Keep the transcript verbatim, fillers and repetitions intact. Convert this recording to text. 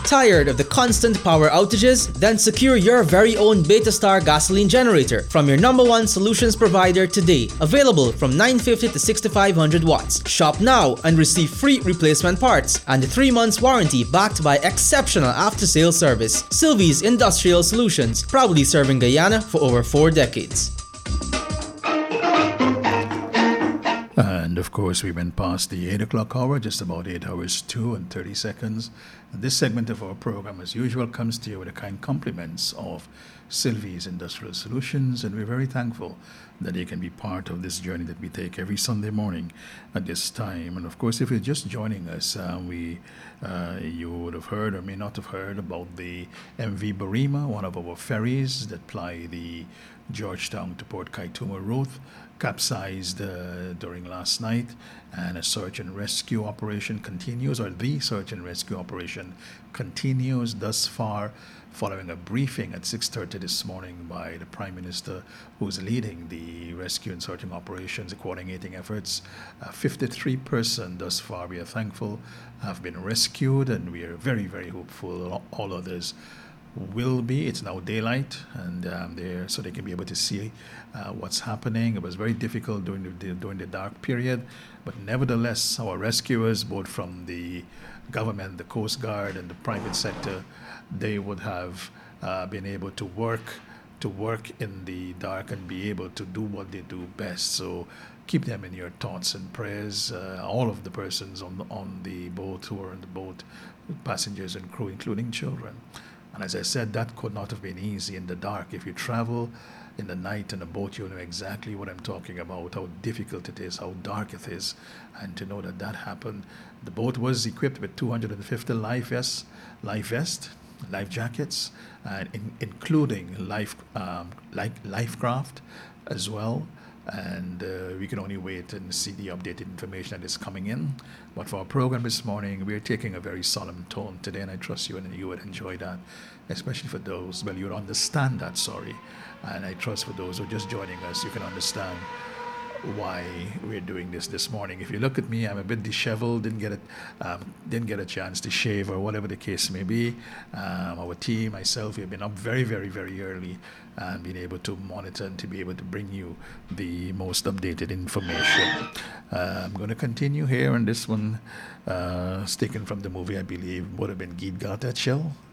Tired of the constant power outages? Then secure your very own Betastar gasoline generator from your number one solutions provider today. Available from nine fifty to sixty-five hundred watts. Shop now and receive free replacement parts and a three months warranty backed by exceptional after-sales service. Sylvie's Industrial Solutions, proudly serving Guyana for over four decades. And of course, we went past the eight o'clock hour, just about eight hours, two and thirty seconds. And this segment of our program, as usual, comes to you with the kind compliments of Sylvie's Industrial Solutions. And we're very thankful that you can be part of this journey that we take every Sunday morning at this time. And of course, if you're just joining us, uh, we uh, you would have heard or may not have heard about the M V Barima, one of our ferries that ply the Georgetown to Port Kaituma route, capsized uh, during last night, and a search and rescue operation continues, or the search and rescue operation continues thus far, following a briefing at six thirty this morning by the Prime Minister, who's leading the rescue and searching operations, coordinating efforts. Uh, fifty-three persons thus far, we are thankful, have been rescued, and we are very, very hopeful all others will be. It's now daylight, and um, there so they can be able to see uh, what's happening. It was very difficult during the during the dark period, but nevertheless, our rescuers, both from the government, the Coast Guard, and the private sector, they would have uh, been able to work to work in the dark and be able to do what they do best. So keep them in your thoughts and prayers. Uh, all of the persons on the, on the boat who were on the boat, passengers and crew, including children. And as I said, that could not have been easy in the dark. If you travel in the night in a boat, you'll know exactly what I'm talking about, how difficult it is, how dark it is. And to know that that happened, the boat was equipped with two hundred fifty life vests, life vest, life jackets, and in, including life, um, life, life craft as well. And uh, we can only wait and see the updated information that is coming in. But for our program this morning, we're taking a very solemn tone today, and I trust you and you would enjoy that, especially for those, well, you'll understand that, sorry. And I trust for those who are just joining us, you can understand why we're doing this this morning. If you look at me, I'm a bit disheveled, didn't get it, um, didn't get a chance to shave or whatever the case may be. Um, our team, myself, we've been up very, very, very early and been able to monitor and to be able to bring you the most updated information. Uh, I'm going to continue here, and this one uh, is taken from the movie, I believe, would have been Geet Gata Chel.